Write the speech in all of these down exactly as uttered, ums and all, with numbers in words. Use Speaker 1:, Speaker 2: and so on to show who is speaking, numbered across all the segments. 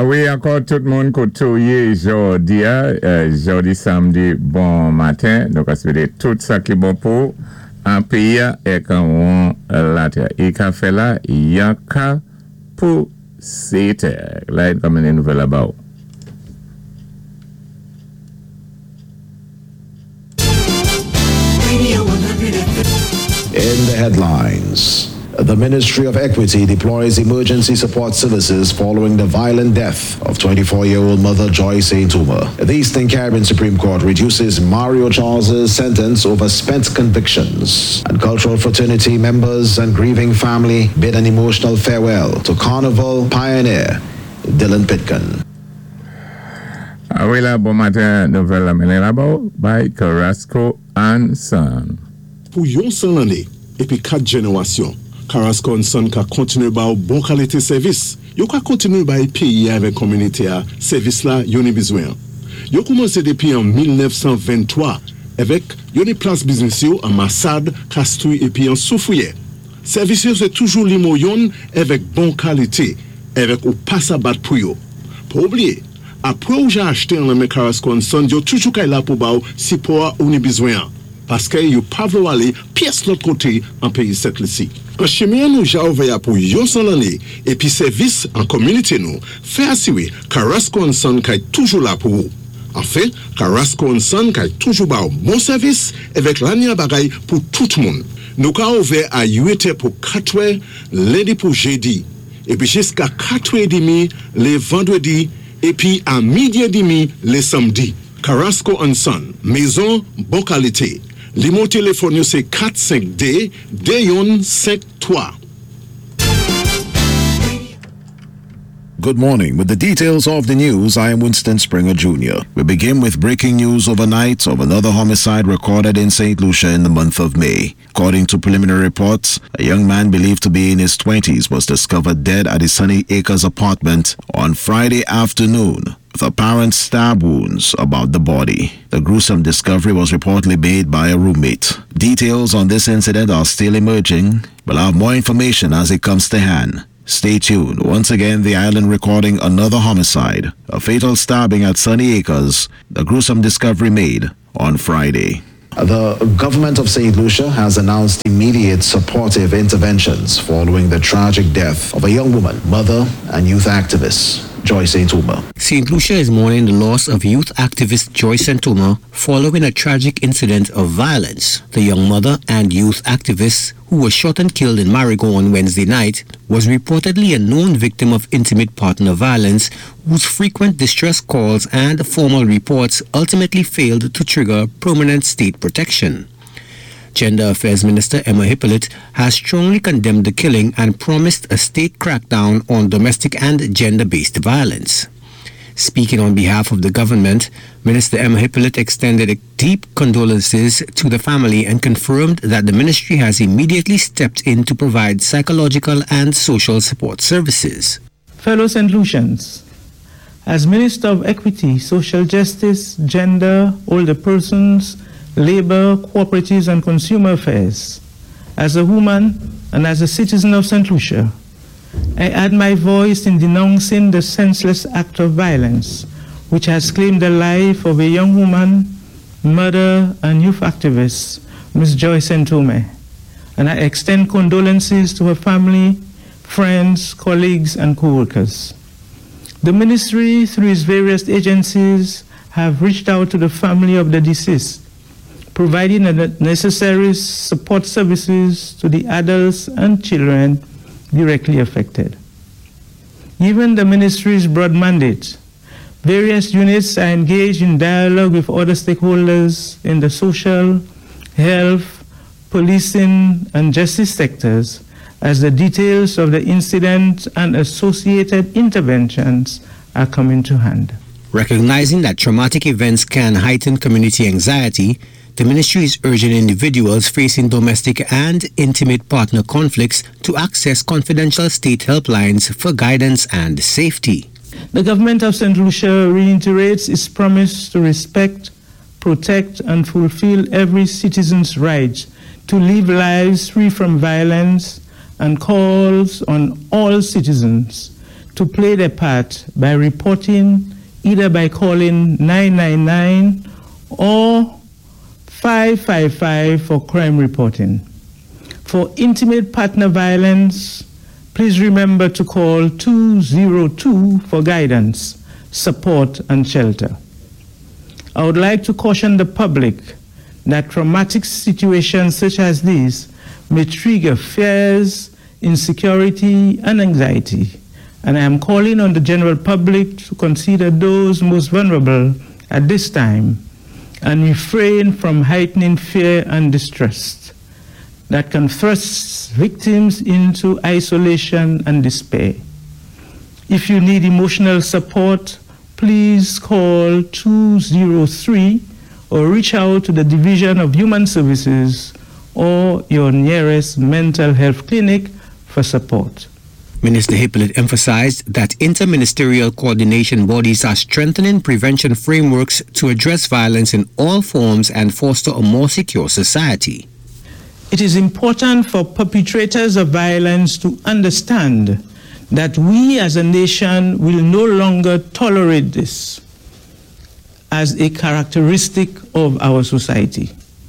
Speaker 1: oui, encore tout le monde côtoyé aujourd'hui, aujourd'hui samedi, bon matin. Donc, ça veut dire tout ça qui est bon pour un pays et quand on la terre. Et quand fait là, il y a qu'à pour cette terre. Là, il y a comme une nouvelle là-bas.
Speaker 2: In the headlines, the Ministry of Equity deploys emergency support services following the violent death of twenty-four-year-old mother Joy Saint-Omer. The Eastern Caribbean Supreme Court reduces Mario Charles's sentence over spent convictions. And cultural fraternity members and grieving family bid an emotional farewell to Carnival pioneer Dylan Pitkin.
Speaker 1: Ah oui, là, bon matin, nouvelle amenée là-bas, by Carrasco and Son.
Speaker 3: Pour yon cent l'année, et puis quatre générations, Carrasco and Son ka continue ba bon qualité service. Yo ka continue ba pays avec communauté a service là yon besoin. Yo commencé depuis en dix-neuf cent vingt-trois avec yon place business yo en Massad, Castouille et puis en Soufouye. Service yo c'est toujours limoyon avec bon qualité, avec ou pas à battre pour yo. Pour oublier, après ou j'ai acheté un lame Carrasco and Son, yo toujours kay là pour ba si pour ou ni besoin. Parce que yo pas vouloir aller pièce l'autre côté en pays cette ici. En chemin nous j'ai ouvert pour yon cent l'année et puis service en communauté nous fait assurer Carrasco and Son kay toujours là pour vous. En fait, Carrasco and Son kay toujours ba bon service avec l'année bagaille pour tout le monde. Nous ka ouvert à huit heures pour quatre heures lundi pour jeudi et puis jusqu'à quatre heures trente les vendredis et puis à midi et demi les samedis. Carrasco and Son, maison bonne qualité. Le téléphone c'est quatre cinq D Dayon cinq trois.
Speaker 2: Good morning. With the details of the news, I am Winston Springer Junior We begin with breaking news overnight of another homicide recorded in Saint Lucia in the month of May. According to preliminary reports, a young man believed to be in his twenties was discovered dead at his Sunny Acres apartment on Friday afternoon, with apparent stab wounds about the body. The gruesome discovery was reportedly made by a roommate. Details on this incident are still emerging. We'll have more information as it comes to hand. Stay tuned. Once again, the island recording another homicide, a fatal stabbing at Sunny Acres, the gruesome discovery made on Friday. The government of Saint Lucia has announced immediate supportive interventions following the tragic death of a young woman, mother, and youth activist Joy Saint-Omer.
Speaker 4: Saint Lucia is mourning the loss of youth activist Joy Saint-Omer following a tragic incident of violence. The young mother and youth activist, who was shot and killed in Marigot on Wednesday night, was reportedly a known victim of intimate partner violence, whose frequent distress calls and formal reports ultimately failed to trigger permanent state protection. Gender Affairs Minister Emma Hippolyte has strongly condemned the killing and promised a state crackdown on domestic and gender-based violence. Speaking on behalf of the government, Minister Emma Hippolyte extended deep condolences to the family and confirmed that the ministry has immediately stepped in to provide psychological and social support services.
Speaker 5: Fellow Saint Lucians, as Minister of Equity, Social Justice, Gender, Older Persons, Labor, Cooperatives and Consumer Affairs, as a woman and as a citizen of Saint Lucia, I add my voice in denouncing the senseless act of violence which has claimed the life of a young woman, mother and youth activist, Miss Joy Saint-Omer, and I extend condolences to her family, friends, colleagues and co-workers. The ministry, through its various agencies, have reached out to the family of the deceased, providing the necessary support services to the adults and children directly affected. Given the ministry's broad mandate, various units are engaged in dialogue with other stakeholders in the social, health, policing, and justice sectors as the details of the incident and associated interventions are coming to hand.
Speaker 4: Recognizing that traumatic events can heighten community anxiety, the ministry is urging individuals facing domestic and intimate partner conflicts to access confidential state helplines for guidance and safety.
Speaker 5: The government of Saint Lucia reiterates its promise to respect, protect, and fulfill every citizen's right to live lives free from violence and calls on all citizens to play their part by reporting either by calling nine nine nine or five five five for crime reporting. For intimate partner violence, please remember to call two zero two for guidance, support, and shelter. I would like to caution the public that traumatic situations such as these may trigger fears, insecurity, and anxiety, and I am calling on the general public to consider those most vulnerable at this time and refrain from heightening fear and distrust that can thrust victims into isolation and despair. If you need emotional support, please call two zero three or reach out to the Division of Human Services or your nearest mental health clinic for support.
Speaker 4: Minister Hippolyte emphasized that interministerial coordination bodies are strengthening prevention frameworks to address violence in all forms and foster a more secure society.
Speaker 5: It is important for perpetrators of violence to understand that we as a nation will no longer tolerate this as a characteristic of our society.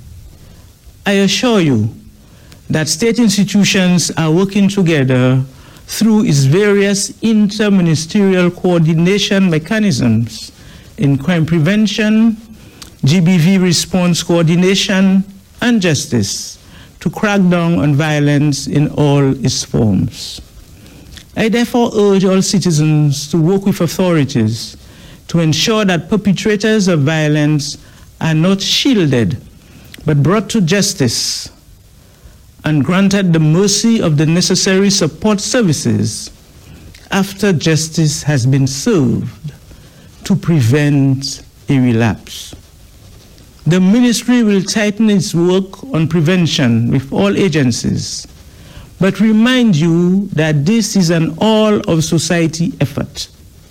Speaker 5: I assure you that state institutions are working together through its various interministerial coordination mechanisms in crime prevention, G B V response coordination, and justice to crack down on violence in all its forms. I therefore urge all citizens to work with authorities to ensure that perpetrators of violence are not shielded, but brought to justice and granted the mercy of the necessary support services after justice has been served to prevent a relapse. The ministry will tighten its work on prevention with all agencies, but remind you that this is an all-of-society effort.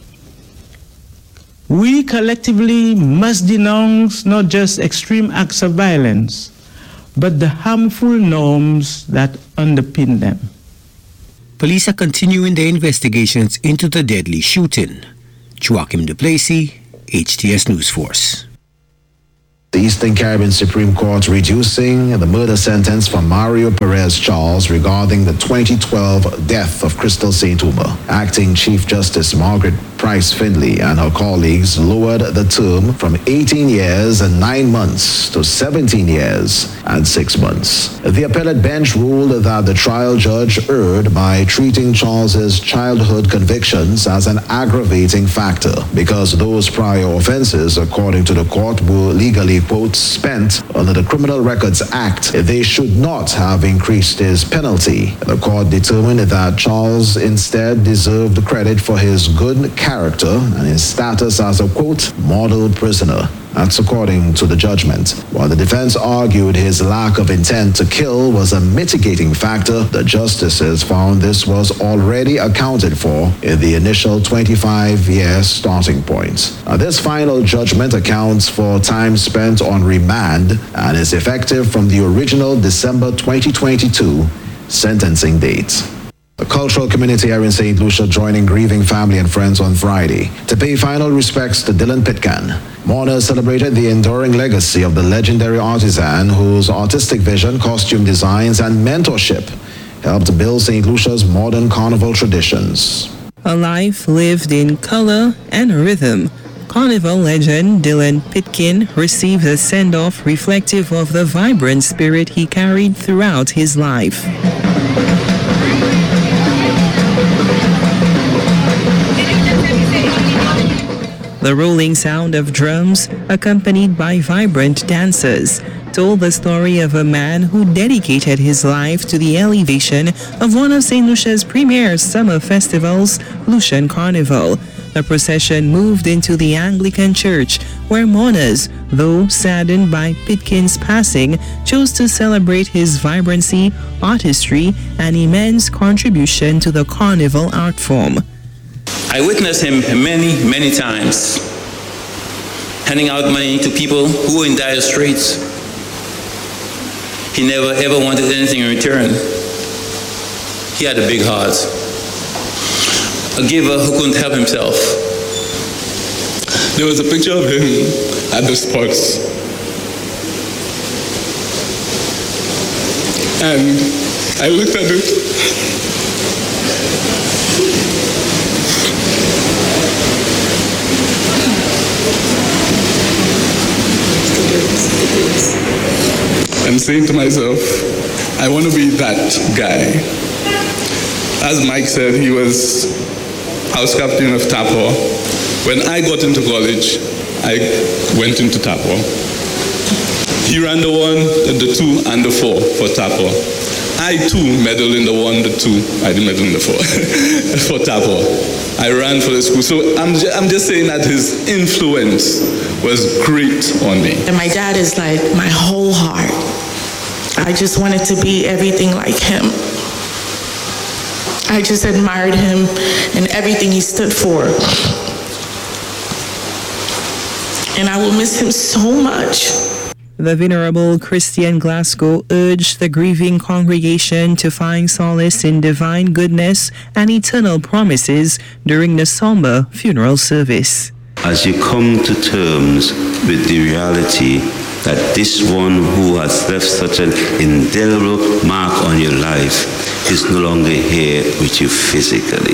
Speaker 5: We collectively must denounce not just extreme acts of violence, but the harmful norms that underpin them.
Speaker 4: Police are continuing their investigations into the deadly shooting. Joachim Duplessis, H T S News Force.
Speaker 2: The Eastern Caribbean Supreme Court reducing the murder sentence for Mario Perez Charles regarding the twenty twelve death of Crystal Saint Omer. Acting Chief Justice Margaret Price Findlay and her colleagues lowered the term from eighteen years and nine months to seventeen years and six months. The appellate bench ruled that the trial judge erred by treating Charles's childhood convictions as an aggravating factor because those prior offenses, according to the court, were legally, quote, spent under the Criminal Records Act. They should not have increased his penalty. The court determined that Charles instead deserved credit for his good character and his status as a, quote, model prisoner. That's according to the judgment. While the defense argued his lack of intent to kill was a mitigating factor, the justices found this was already accounted for in the initial twenty-five year starting point. Now, this final judgment accounts for time spent on remand and is effective from the original December twenty twenty-two sentencing date. The cultural community here in Saint Lucia joining grieving family and friends on Friday to pay final respects to Dylan Pitcairn. Mourners celebrated the enduring legacy of the legendary artisan whose artistic vision, costume designs, and mentorship helped build Saint Lucia's modern carnival traditions.
Speaker 6: A life lived in color and rhythm. Carnival legend Dylan Pitcairn received a send-off reflective of the vibrant spirit he carried throughout his life. The rolling sound of drums, accompanied by vibrant dancers, told the story of a man who dedicated his life to the elevation of one of Saint Lucia's premier summer festivals, Lucian Carnival. The procession moved into the Anglican Church, where mourners, though saddened by Pitcairn's passing, chose to celebrate his vibrancy, artistry, and immense contribution to the carnival art form.
Speaker 7: I witnessed him many, many times, handing out money to people who were in dire straits. He never ever wanted anything in return. He had a big heart. a giver who couldn't help himself. There was a picture of him at the sports. And I looked at it. I'm saying to myself, I want to be that guy. As Mike said, he was house captain of Tapor. When I got into college, I went into Tapor. He ran the one, the two, and the four for Tapor. I too medaled in the one, the two. I didn't medal in the four for Tapor. I ran for the school. So I'm just, I'm just saying that his influence was great on me.
Speaker 8: And my dad is like my whole heart. I just wanted to be everything like him. I just admired him and everything he stood for. And I will miss him so much.
Speaker 6: The Venerable Christian Glasgow urged the grieving congregation to find solace in divine goodness and eternal promises during the somber funeral service.
Speaker 9: As you come to terms with the reality that this one who has left such an indelible mark on your life is no longer here with you physically.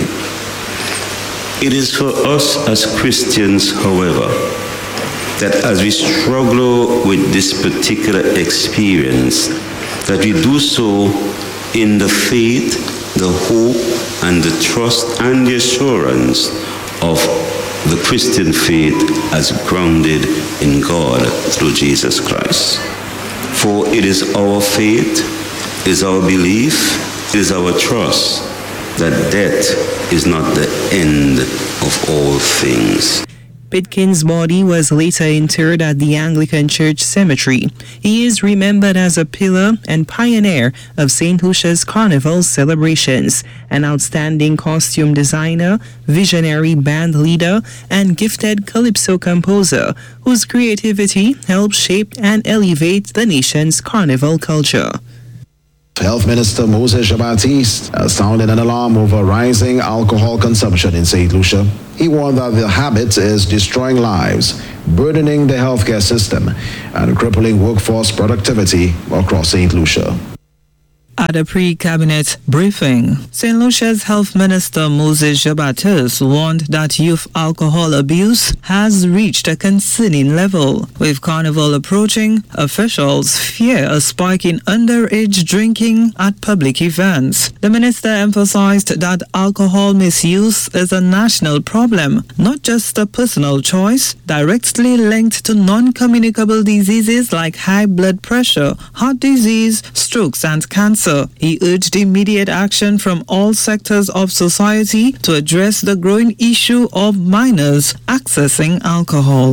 Speaker 9: It is for us as Christians, however, that as we struggle with this particular experience, that we do so in the faith, the hope, and the trust and the assurance of the Christian faith as grounded in God through Jesus Christ. For it is our faith, it is our belief, it is our trust that death is not the end of all things.
Speaker 6: Pitkin's body was later interred at the Anglican Church Cemetery. He is remembered as a pillar and pioneer of Saint Lucia's Carnival celebrations, an outstanding costume designer, visionary band leader, and gifted calypso composer whose creativity helped shape and elevate the nation's carnival culture.
Speaker 2: Health Minister Moses Jean-Baptiste has sounded an alarm over rising alcohol consumption in Saint Lucia. He warned that the habit is destroying lives, burdening the healthcare system, and crippling workforce productivity across Saint Lucia.
Speaker 10: At a pre-cabinet briefing, Saint Lucia's Health Minister Moses Jean-Baptiste warned that youth alcohol abuse has reached a concerning level. With Carnival approaching, officials fear a spike in underage drinking at public events. The minister emphasized that alcohol misuse is a national problem, not just a personal choice, directly linked to non-communicable diseases like high blood pressure, heart disease, strokes, and cancer. He urged immediate action from all sectors of society to address the growing issue of minors accessing alcohol.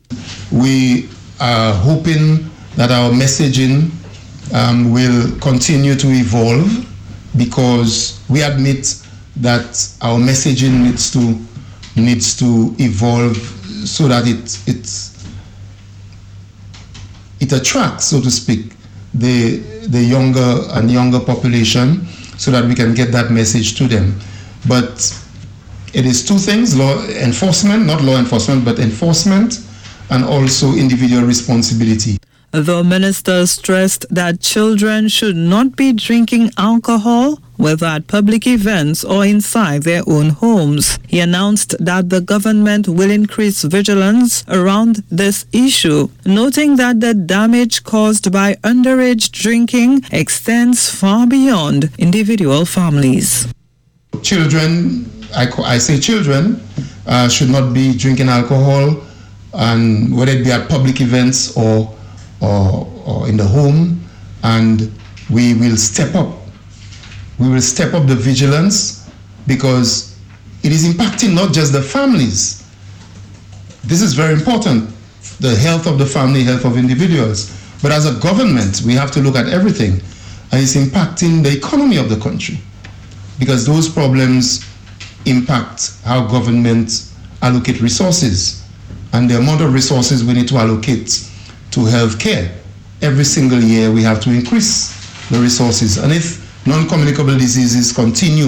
Speaker 11: We are hoping that our messaging um, will continue to evolve, because we admit that our messaging needs to needs to evolve so that it it it attracts, so to speak, the the younger and younger population, so that we can get that message to them. But it is two things: law enforcement, not law enforcement, but enforcement, and also individual responsibility.
Speaker 10: The minister stressed that children should not be drinking alcohol, whether at public events or inside their own homes. He announced that the government will increase vigilance around this issue, noting that the damage caused by underage drinking extends far beyond individual families.
Speaker 11: Children, I, I say children, uh, should not be drinking alcohol, and whether it be at public events or Or, or in the home, and we will step up. We will step up the vigilance, because it is impacting not just the families. This is very important, the health of the family, health of individuals. But as a government, we have to look at everything, and it's impacting the economy of the country, because those problems impact how government allocate resources, and the amount of resources we need to allocate to health care. Every single year we have to increase the resources, and if non-communicable diseases continue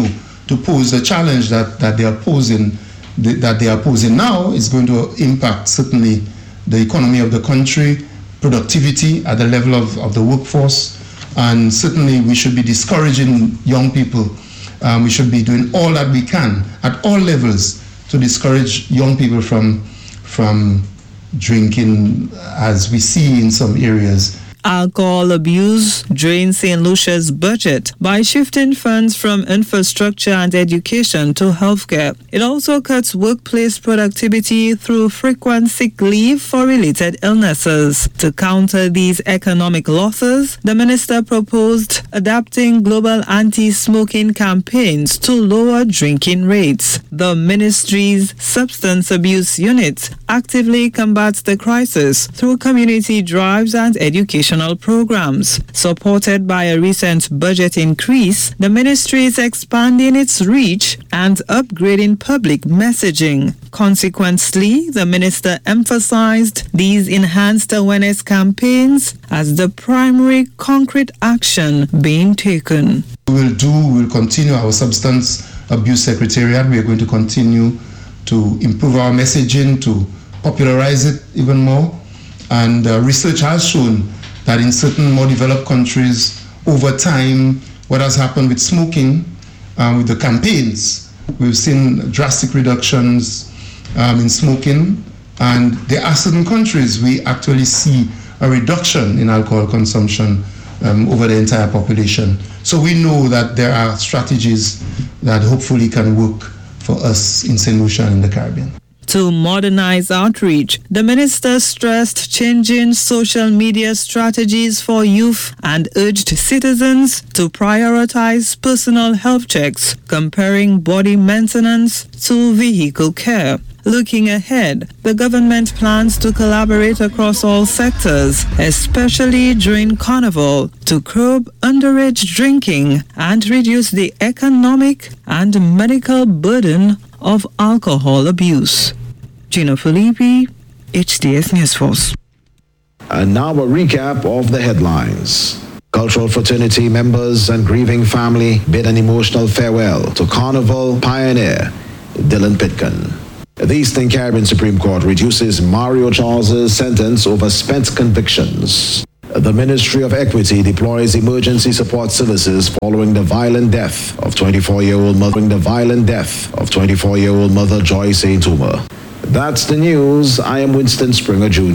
Speaker 11: to pose the challenge that, that they are posing, that they are posing now is going to impact certainly the economy of the country, productivity at the level of, of the workforce, and certainly we should be discouraging young people. Um, we should be doing all that we can at all levels to discourage young people from, from drinking, as we see in some areas.
Speaker 10: Alcohol abuse drains Saint Lucia's budget by shifting funds from infrastructure and education to healthcare. It also cuts workplace productivity through frequent sick leave for related illnesses. To counter these economic losses, the minister proposed adapting global anti-smoking campaigns to lower drinking rates. The ministry's substance abuse unit actively combats the crisis through community drives and education programs. Supported by a recent budget increase, the ministry is expanding its reach and upgrading public messaging. Consequently, the minister emphasized these enhanced awareness campaigns as the primary concrete action being taken.
Speaker 11: We will do, we will continue our substance abuse secretariat. We are going to continue to improve our messaging, to popularize it even more. And uh, research has shown that in certain more developed countries, over time, what has happened with smoking, um, with the campaigns, we've seen drastic reductions um, in smoking, and there are certain countries we actually see a reduction in alcohol consumption um, over the entire population. So we know that there are strategies that hopefully can work for us in Saint Lucia and in the Caribbean.
Speaker 10: To modernize outreach, the minister stressed changing social media strategies for youth and urged citizens to prioritize personal health checks, comparing body maintenance to vehicle care. Looking ahead, the government plans to collaborate across all sectors, especially during Carnival, to curb underage drinking and reduce the economic and medical burden of alcohol abuse. Gino Filippi, H D S News Force.
Speaker 2: And now a recap of the headlines. Cultural fraternity members and grieving family bid an emotional farewell to Carnival pioneer Dylan Pitkin. The Eastern Caribbean Supreme Court reduces Mario Charles's sentence over spent convictions. The Ministry of Equity deploys emergency support services following the violent death of twenty-four-year-old mother, the violent death of twenty-four-year-old mother Joy Saint Omer. That's the news. I am Winston Springer Junior